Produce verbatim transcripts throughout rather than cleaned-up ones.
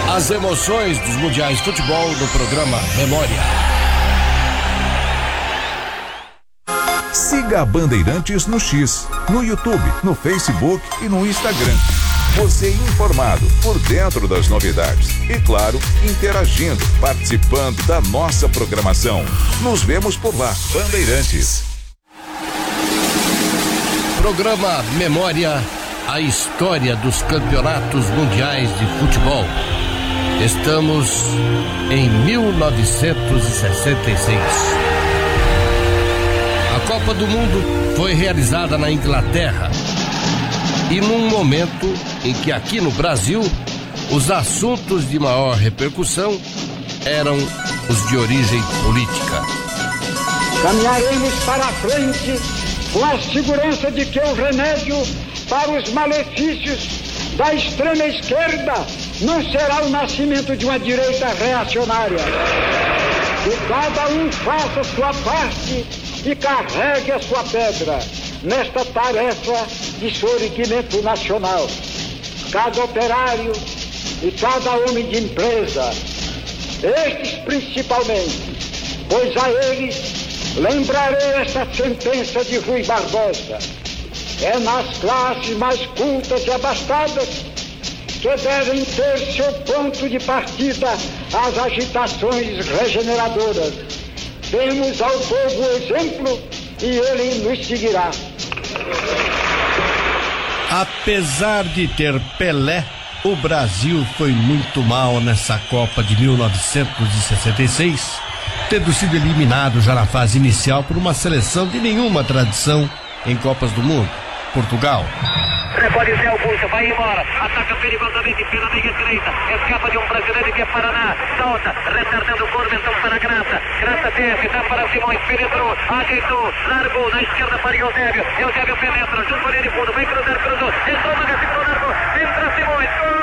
As emoções dos mundiais de futebol no programa Memória. Siga a Bandeirantes no X, no YouTube, no Facebook e no Instagram. Você informado, por dentro das novidades e, claro, interagindo, participando da nossa programação. Nos vemos por lá, Bandeirantes. Programa Memória, a história dos campeonatos mundiais de futebol. Estamos em mil novecentos e sessenta e seis. A Copa do Mundo foi realizada na Inglaterra e num momento em que aqui no Brasil os assuntos de maior repercussão eram os de origem política. Caminharemos para a frente com a segurança de que o remédio para os malefícios da extrema esquerda não será o nascimento de uma direita reacionária. Que cada um faça sua parte e carregue a sua pedra nesta tarefa de sorgimento nacional. Cada operário e cada homem de empresa, estes principalmente, pois a eles lembrarei esta sentença de Rui Barbosa. É nas classes mais cultas e abastadas que devem ter seu ponto de partida as agitações regeneradoras. Demos ao povo o exemplo e ele nos seguirá. Apesar de ter Pelé, o Brasil foi muito mal nessa Copa de mil novecentos e sessenta e seis, tendo sido eliminado já na fase inicial por uma seleção de nenhuma tradição em Copas do Mundo, Portugal. Pode ser Augusto, vai embora, ataca perigosamente pela meia direita, escapa de um brasileiro que é Paraná, solta, retardando o corpo, então para Graça, Graça desce, dá para Simões, penetrou, ajeitou, largou, na esquerda para Eusébio, Eusébio penetra, junto ali de fundo, vem cruzar, cruzou, entrou, ficou, largou, entra Simões, gol!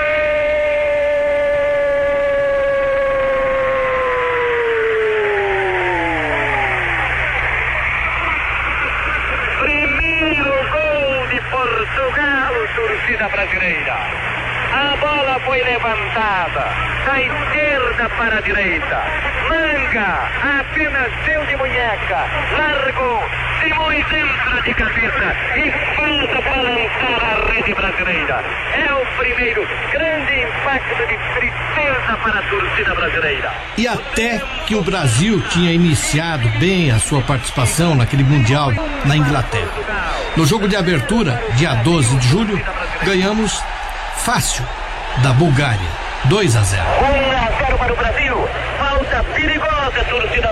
Portugal, torcida brasileira. A bola foi levantada da esquerda para a direita. Manga apenas deu de munheca. Largou. Simões entra de cabeça e falta para lançar a rede brasileira. É o primeiro grande impacto de tristeza para a torcida brasileira. E até que o Brasil tinha iniciado bem a sua participação naquele Mundial na Inglaterra. No jogo de abertura, dia doze de julho, ganhamos fácil da Bulgária, dois a zero. um a zero para o Brasil. Falta perigosa, torcida